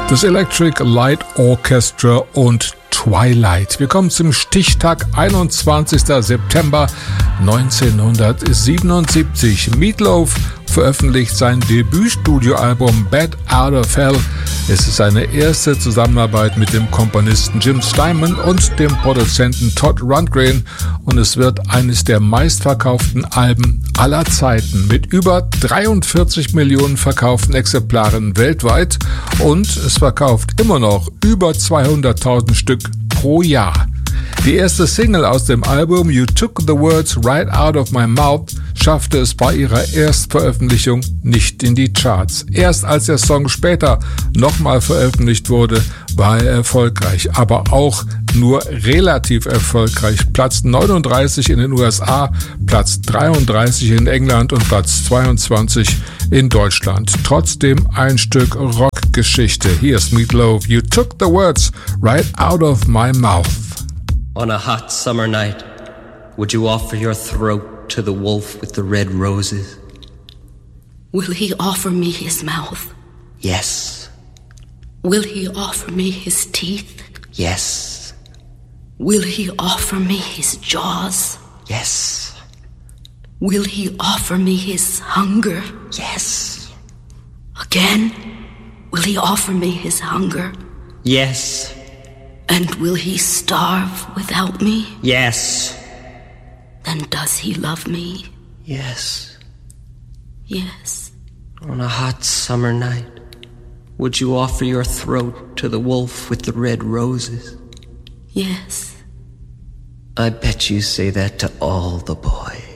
Das Electric Light Orchestra und Twilight. Wir kommen zum Stichtag 21. September 1977. Meat Loaf veröffentlicht sein Debütstudioalbum Bat Out of Hell. Es ist seine erste Zusammenarbeit mit dem Komponisten Jim Steinman und dem Produzenten Todd Rundgren und es wird eines der meistverkauften Alben aller Zeiten mit über 43 Millionen verkauften Exemplaren weltweit und es verkauft immer noch über 200.000 Stück pro Jahr. Die erste Single aus dem Album You Took the Words Right Out of My Mouth schaffte es bei ihrer Erstveröffentlichung nicht in die Charts. Erst als der Song später nochmal veröffentlicht wurde, war er erfolgreich, aber auch nur relativ erfolgreich. Platz 39 in den USA, Platz 33 in England und Platz 22 in Deutschland. Trotzdem ein Stück Rockgeschichte. Hier ist Meat Loaf, You Took the Words Right Out of My Mouth. On a hot summer night, would you offer your throat to the wolf with the red roses? Will he offer me his mouth? Yes. Will he offer me his teeth? Yes. Will he offer me his jaws? Yes. Will he offer me his hunger? Yes. Again? Will he offer me his hunger? Yes. And will he starve without me? Yes. Then does he love me? Yes. Yes. On a hot summer night, would you offer your throat to the wolf with the red roses? Yes. I bet you say that to all the boys.